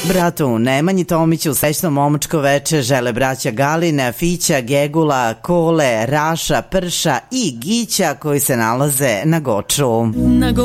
Bratu Nemanji Tomiću srećno momačko veče žele braća Galina, Fića, Gegula, Kole, Raša, Prša i Gića koji se nalaze na Goču.